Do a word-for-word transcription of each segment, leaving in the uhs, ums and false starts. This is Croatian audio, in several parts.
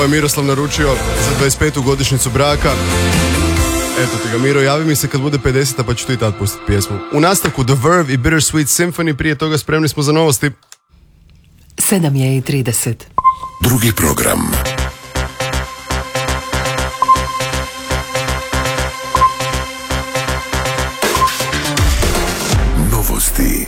je Miroslav naručio za dvadeset petu godišnjicu braka. Eto ti ga, Miro, javi mi se kad bude pedeseta pa ću tu i tad pustiti pjesmu. U nastavku The Verve i Bittersweet Symphony, prije toga spremni smo za novosti. sedam je i trideset. Drugi program. Novosti.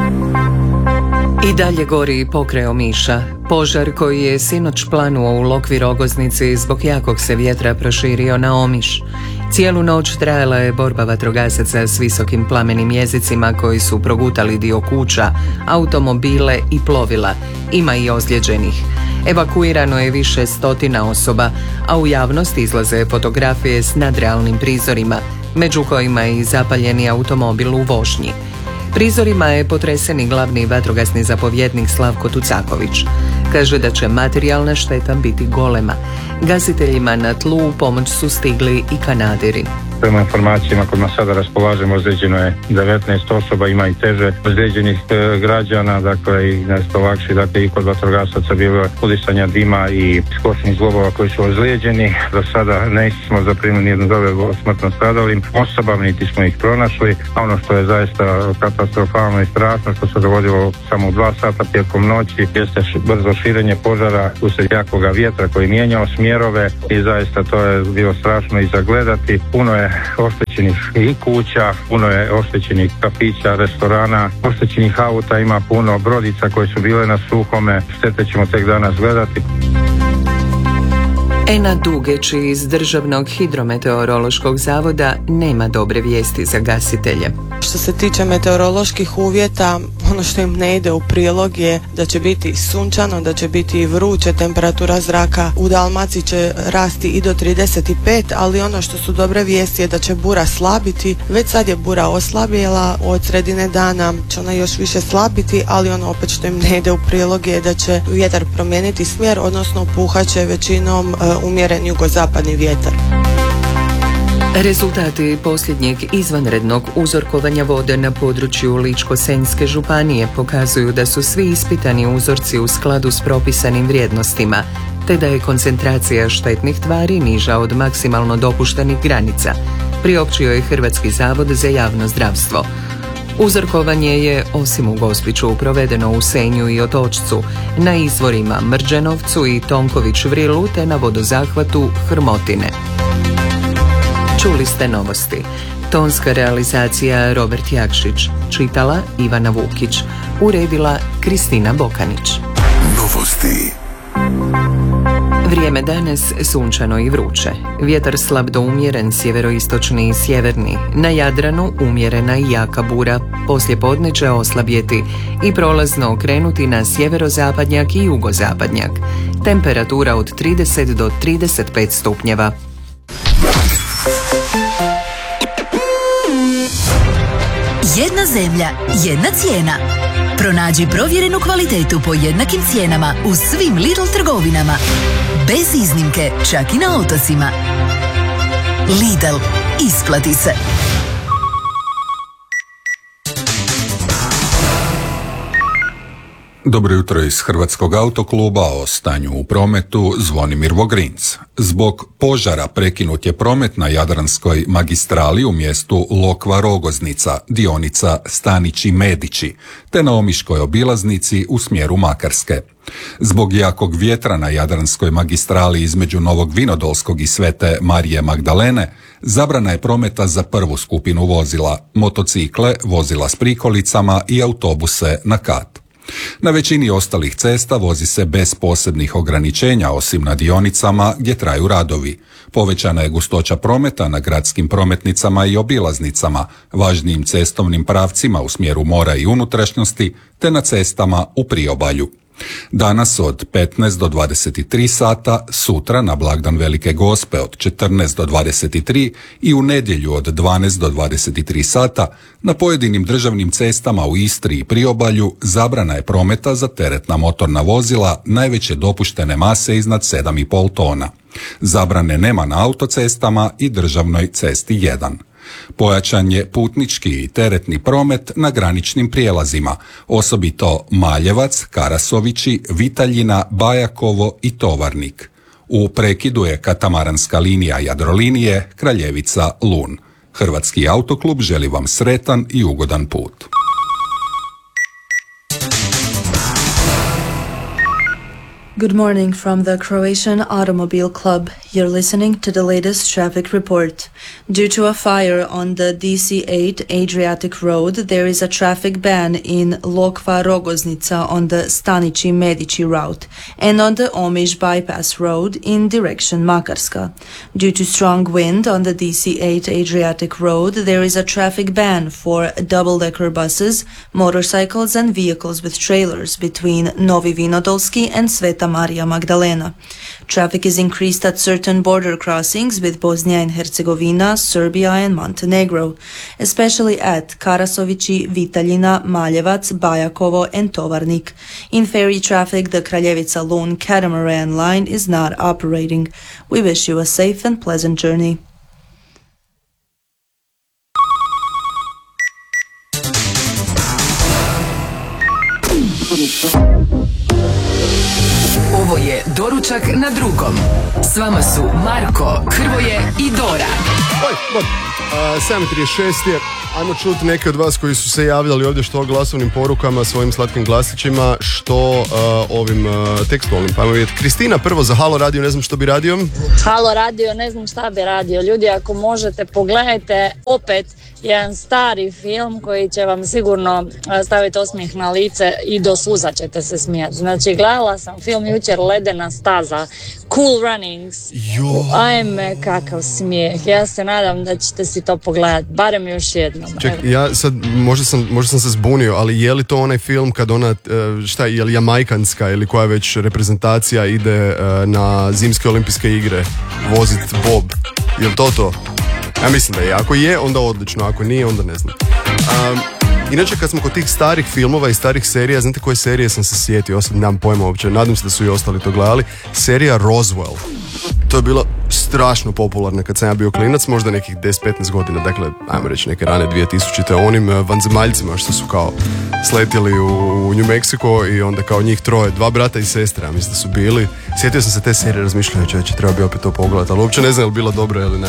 I dalje gori pokraj Omiša. Požar koji je sinoć planuo u Lokvi Rogoznici zbog jakog se vjetra proširio na Omiš. Cijelu noć trajala je borba vatrogasaca s visokim plamenim jezicima koji su progutali dio kuća, automobile i plovila. Ima i ozlijeđenih. Evakuirano je više stotina osoba, a u javnost izlaze fotografije s nadrealnim prizorima, među kojima je i zapaljeni automobil u vožnji. Prizorima je potreseni glavni vatrogasni zapovjednik Slavko Tucaković. Kaže da će materijalna šteta biti golema. Gasiteljima na tlu u pomoć su stigli i kanaderi. Prema informacijama kojima sada raspolažemo, ozlijeđeno je devetnaest osoba, ima i teže ozlijeđenih e, građana, dakle i nešto lakše, dakle i kod vatrogasaca bilo udisanja dima i skočnih zglobova koji su ozlijeđeni. Do sada nismo zaprimili nijednu dojavu smrtno stradalim osobama, niti smo ih pronašli, a ono što je zaista katastrofalno i strašno što se dogodilo samo u dva sata tijekom noći jeste brzo širenje požara usred jakoga vjetra koji mijenjao smjerove i zaista to je bilo strašno i zagledati. Puno je oštećenih i kuća, puno je oštećenih kafića, restorana, oštećenih auta, ima puno brodica koje su bile na suhome, štete ćemo tek danas gledati. Ena Dugeć iz Državnog hidrometeorološkog zavoda nema dobre vijesti za gasitelje. Što se tiče meteoroloških uvjeta, ono što im ne ide u prilog je da će biti sunčano, da će biti vruće, temperatura zraka u Dalmaciji će rasti i do trideset pet, ali ono što su dobre vijesti je da će bura slabiti. Već sad je bura oslabjela, od sredine dana će ona još više slabiti, ali ono opet što im ne ide u prilog je da će vjetar promijeniti smjer, odnosno puhaće većinom uh, umjeren jugozapadni vjetar. Rezultati posljednjeg izvanrednog uzorkovanja vode na području Ličko-senjske županije pokazuju da su svi ispitani uzorci u skladu s propisanim vrijednostima, te da je koncentracija štetnih tvari niža od maksimalno dopuštenih granica, priopćio je Hrvatski zavod za javno zdravstvo. Uzorkovanje je, osim u Gospiću, provedeno u Senju i Otočcu, na izvorima Mrđenovcu i Tonković Vrilu te na vodozahvatu Hrmotine. Čuli ste novosti. Tonska realizacija Robert Jakšić, čitala Ivana Vukić, uredila Kristina Bokanić. Novosti. Vrijeme danas sunčano i vruće. Vjetar slab do umjeren, sjeveroistočni i sjeverni. Na Jadranu umjerena i jaka bura. Poslijepodne će oslabjeti i prolazno okrenuti na sjeverozapadnjak i jugozapadnjak. Temperatura od trideset do trideset pet stupnjeva. Jedna zemlja, jedna cijena. Pronađi provjerenu kvalitetu po jednakim cijenama u svim Lidl trgovinama. Bez iznimke, čak i na otocima. Lidl, isplati se. Dobro jutro iz Hrvatskog autokluba, o stanju u prometu Zvonimir Vogrinc. Zbog požara prekinut je promet na Jadranskoj magistrali u mjestu Lokva Rogoznica, dionica Stanići-Medići, te na Omiškoj obilaznici u smjeru Makarske. Zbog jakog vjetra na Jadranskoj magistrali između Novog Vinodolskog i Svete Marije Magdalene zabrana je prometa za prvu skupinu vozila, motocikle, vozila s prikolicama i autobuse na kat. Na većini ostalih cesta vozi se bez posebnih ograničenja, osim na dionicama gdje traju radovi. Povećana je gustoća prometa na gradskim prometnicama i obilaznicama, važnijim cestovnim pravcima u smjeru mora i unutrašnjosti, te na cestama u priobalju. Danas od petnaest do dvadeset tri sata, sutra na blagdan Velike Gospe od četrnaest do dvadeset tri i u nedjelju od dvanaest do dvadeset tri sata na pojedinim državnim cestama u Istri i priobalju zabrana je prometa za teretna motorna vozila najveće dopuštene mase iznad sedam i pol tona. Zabrane nema na autocestama i državnoj cesti jedan. Pojačan je putnički i teretni promet na graničnim prijelazima, osobito Maljevac, Karasovići, Vitaljina, Bajakovo i Tovarnik. U prekidu je katamaranska linija Jadrolinije Kraljevica Lun. Hrvatski autoklub želi vam sretan i ugodan put. Good morning from the Croatian Automobile Club. You're listening to the latest traffic report. Due to a fire on the D C eight Adriatic Road, there is a traffic ban in Lokva-Rogoznica on the Stanići-Medići route and on the Omiš Bypass Road in direction Makarska. Due to strong wind on the D C eight Adriatic Road, there is a traffic ban for double-decker buses, motorcycles and vehicles with trailers between Novi Vinodolski and Sveta Marija Magdalena. Traffic is increased at certain border crossings with Bosnia and Herzegovina, Serbia and Montenegro, especially at Karasovići, Vitaljina, Maljevac, Bajakovo and Tovarnik. In ferry traffic, the Kraljevica Lun catamaran line is not operating. We wish you a safe and pleasant journey. Ovo je Doručak na drugom. S vama su Marko, Hrvoje i Dora. Oj, bon. Uh, sedam trideset šest je. Ajmo čuti neke od vas koji su se javljali ovdje što glasovnim porukama, svojim slatkim glasićima, što uh, ovim uh, tekstualnim. Pa ajmo vidjeti. Kristina prvo za Halo radio, ne znam što bi radio. Halo radio, ne znam šta bi radio. Ljudi, ako možete, pogledajte opet jedan stari film koji će vam sigurno staviti osmijeh na lice i do suza ćete se smijati. Znači, gledala sam film jučer Ledena staza, Cool Runnings. Jo. Ajme, kakav smijeh. Ja se nadam da ćete si to pogledati, barem još jednom. Ček, ja sad, možda sam, možda sam se zbunio, ali je li to onaj film kad ona, šta je, je li jamajkanska ili koja već reprezentacija ide na zimske olimpijske igre vozit bob? Je li to to? Ja mislim da je. Ako je, onda odlično. Ako nije, onda ne znam. Um, inače, kad smo kod tih starih filmova i starih serija, znate koje serije sam se sjetio? Osim, nemam pojma uopće. Nadam se da su i ostali to gledali. Serija Roswell. To je bilo strašno popularno kad sam ja bio klinac, možda nekih deset petnaest godina. Dakle, ajmo reći neke rane dvije tisućite. Onim vanzemaljcima što su kao sletjeli u, u New Mexico i onda kao njih troje, dva brata i sestra, ja mislim da su bili. Sjetio sam se te serije, razmišljaju čovječe, treba bi opet to pogledati, ali uopće ne znam je li bilo dobro ili ne.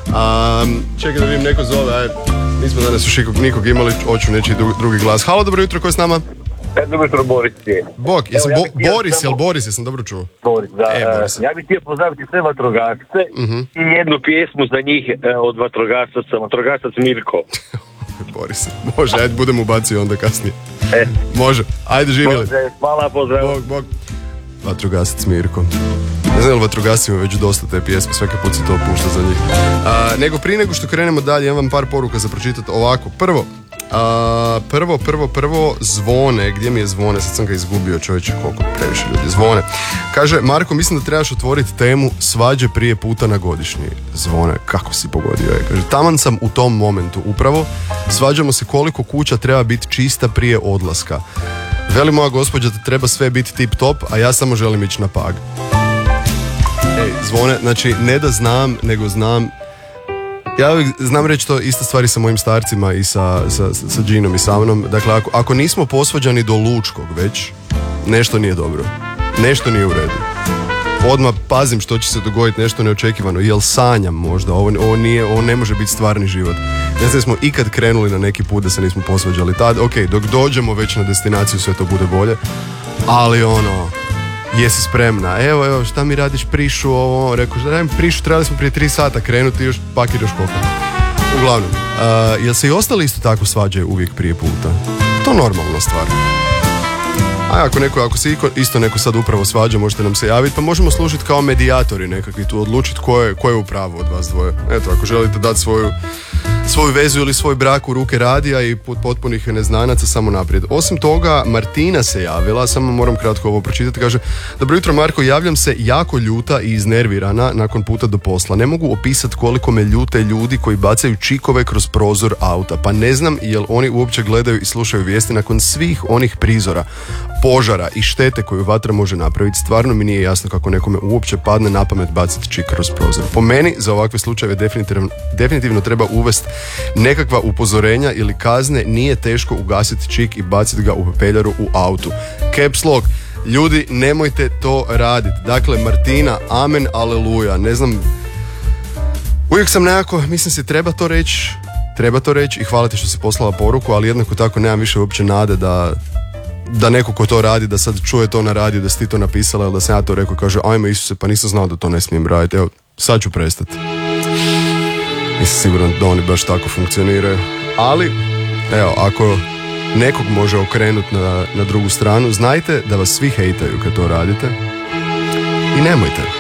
Um, čekaj da vidim, neko zove, aj, nismo danas još nikog, nikog imali, hoću nečiji drugi glas. Halo, dobro jutro, ko je s nama? E, dobro jutro, Boris je. Bog, jesam Evo, bo, ja htio Boris, samo... jel Boris, jesam dobro čuo? Boris, da. E, Boris. Ja bih htio pozdraviti sve vatrogasce uh-huh. i jednu pjesmu za njih od vatrogasaca, vatrogasac Mirko. Boris, može, ajde budem ubacio onda kasnije. E. Može, ajde živjeli. Može, hvala, pozdrav. Bog, bog. Vatrogasac Mirko. Ne znam li vatrogasci ima već dosta te pjesme, svaki put se to pušta za njih. A, nego prije nego što krenemo dalje, imam vam par poruka za pročitati ovako. Prvo, a, prvo, prvo, prvo, Zvone. Gdje mi je Zvone? Sad sam ga izgubio, čovječe, koliko previše ljudi. Zvone. Kaže, Marko, mislim da trebaš otvoriti temu svađe prije puta na godišnji. Zvone, kako si pogodio je? Kaže, taman sam u tom momentu upravo. Svađamo se koliko kuća treba biti čista prije odlaska. Veli moja gospođa da treba sve biti tip top, a ja samo želim ići na Pag. Ej, Zvone, znači ne da znam, nego znam. Ja uvijek znam reći to iste stvari sa mojim starcima i sa, sa, sa Ginom i sa mnom. Dakle, ako, ako nismo posvađani do Lučkog već, nešto nije dobro. Nešto nije u redu. Odmah pazim što će se dogoditi, nešto neočekivano. Jel sanjam možda? Ovo, ovo, nije, ovo ne može biti stvarni život. Ne znam da smo ikad krenuli na neki put da se nismo posvađali. Tad, ok, dok dođemo već na destinaciju sve to bude bolje. Ali ono, jesi spremna? Evo, evo, šta mi radiš, prišu ovo? Rekao, šta radim prišu, trebali smo prije tri sata krenuti i još pakir još koliko. Uglavnom, uh, jel se i ostali isto tako svađaju uvijek prije puta? To normalna stvar. A ako neko, ako se isto neko sad upravo svađa, možete nam se javiti, pa možemo služiti kao medijatori nekakvi tu, odlučiti ko je, ko je u pravu od vas dvoje. Eto, ako želite dati svoju, svoju vezu ili svoj brak u ruke radija i potpunih neznanaca, samo naprijed. Osim toga, Martina se javila, samo moram kratko ovo pročitati, kaže: dobro jutro Marko, javljam se jako ljuta i iznervirana nakon puta do posla. Ne mogu opisati koliko me ljute ljudi koji bacaju čikove kroz prozor auta, pa ne znam jel oni uopće gledaju i slušaju vijesti nakon svih onih prizora, požara i štete koju vatra može napraviti. Stvarno mi nije jasno kako nekome uopće padne na pamet baciti čik kroz prozor. Po meni za ovakve slučajeve definitivno, definitivno treba uvesti nekakva upozorenja ili kazne. Nije teško ugasiti čik i baciti ga u pepeljaru u autu. Caps lock. Ljudi, nemojte to raditi. Dakle, Martina, amen, aleluja. Ne znam, uvijek sam nekako, mislim si, treba to reći, treba to reći i hvala ti što si poslala poruku, ali jednako tako nemam više uopće nade da, da neko ko to radi, da sad čuje to na radiju, da si ti to napisala ili da sam ja to rekao, kaže, ajme Isuse, pa nisam znao da to ne smijem raditi. Evo, sad ću prestati. Nisam siguran da oni baš tako funkcioniraju. Ali, evo, ako nekog može okrenuti na, na drugu stranu, znajte da vas svi hejtaju kad to radite i nemojte.